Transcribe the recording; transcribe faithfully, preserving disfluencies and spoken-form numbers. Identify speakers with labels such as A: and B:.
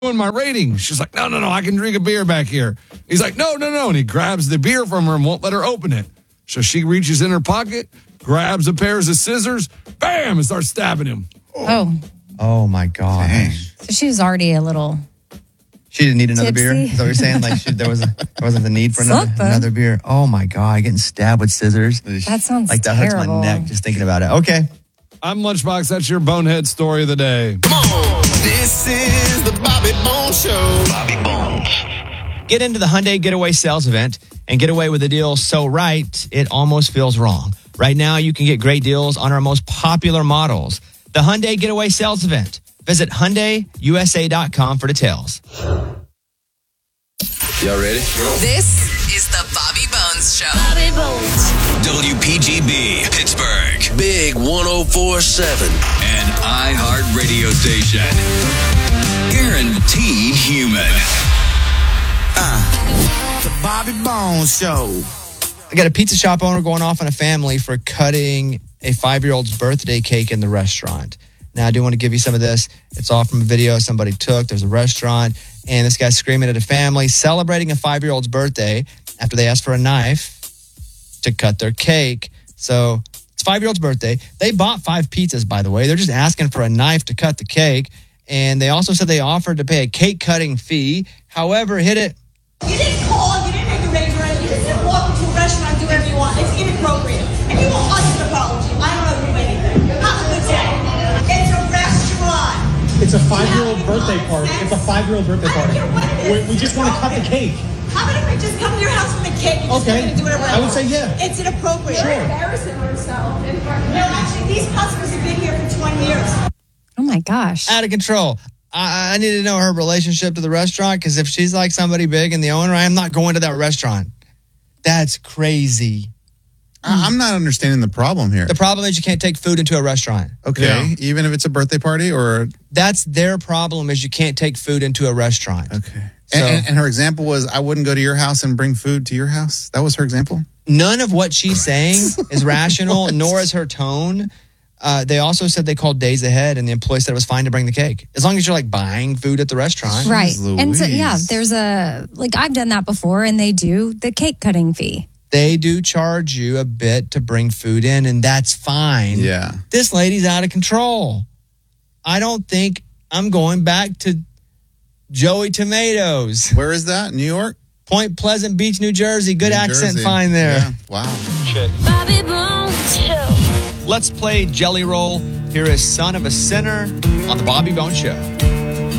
A: in my rating. She's like, no, no, no, I can drink a beer back here. He's like, no, no, no. And he grabs the beer from her and won't let her open it. So she reaches in her pocket, grabs a pair of scissors, bam, and starts stabbing him.
B: Oh.
C: Oh, my gosh.
D: Dang.
B: So she was already a little...
C: She didn't need another
B: Tipsy.
C: beer? Is that what you're saying? Like, she, there, was a, there wasn't the need for another,
B: Something.
C: another beer? Oh, my God. Getting stabbed with scissors.
B: That sounds
C: Like, that hurts
B: terrible.
C: my neck just thinking about it. Okay.
A: I'm Lunchbox. That's your bonehead story of the day.
E: Come on. This is the Bobby Bones Show. Bobby Bones.
C: Get into the Hyundai Getaway Sales Event and get away with a deal so right, it almost feels wrong. Right now, you can get great deals on our most popular models. The Hyundai Getaway Sales Event. Visit Hyundai U S A dot com for details.
E: Y'all ready?
F: This is the Bobby Bones Show.
G: Bobby Bones.
E: W P G B, Pittsburgh. Big one oh four point seven. An iHeart radio station. Guaranteed human. Uh, the Bobby Bones Show.
C: I got a pizza shop owner going off on a family for cutting a five-year-old's birthday cake in the restaurant. Now, I do want to give you some of this. It's all from a video somebody took. There's a restaurant, and this guy's screaming at a family celebrating a five-year-old's birthday after they asked for a knife to cut their cake. So it's five-year-old's birthday. They bought five pizzas, by the way. They're just asking for a knife to cut the cake. And they also said they offered to pay a cake-cutting fee. However, hit it.
H: You didn't call, you didn't make a raise rent, you just didn't walk into a restaurant and do whatever you want. It's inappropriate. And you want us to apology. I don't owe you anything. Have a good day. It's a restaurant.
I: It's a five-year-old birthday party. It's a five-year-old birthday
H: I don't
I: party.
H: care what it is.
I: We, we just want to cut the cake.
H: How about if we just come to your house with a cake and just
I: Okay.
H: come in and do whatever
I: I would
H: want?
I: say yeah.
H: It's inappropriate.
I: Sure.
H: You're embarrassing yourself. No, actually, these customers have been here for twenty years.
B: Oh, my gosh.
C: Out of control. I, I need to know her relationship to the restaurant, because if she's like somebody big and the owner, I'm not going to that restaurant. That's crazy.
D: I- I'm not understanding the problem here.
C: The problem is you can't take food into a restaurant.
D: Okay,
A: Yeah.
D: even if it's a birthday party or
C: That's their problem, is you can't take food into a restaurant.
D: okay.
C: So-
D: and, and, and her example was, I wouldn't go to your house and bring food to your house. That was her example.
C: None of what she's saying is rational, nor is her tone. Uh, they also said they called days ahead, and the employee said it was fine to bring the cake. As long as you're like buying food at the restaurant.
B: Right.
D: Jeez
B: And so, yeah,
D: Louise.
B: there's a, like, I've done that before, and they do the cake cutting fee.
C: They do charge you a bit to bring food in, and that's fine.
D: Yeah.
C: This lady's out of control. I don't think I'm going back to Joey Tomatoes.
D: Where is that? New York?
C: Point Pleasant Beach, New Jersey. Good
D: New
C: accent
D: Jersey.
C: fine there.
D: Yeah. Wow.
G: Bobby Bones Show.
C: Let's play Jelly Roll. Here is Son of a Sinner on the Bobby Bones Show.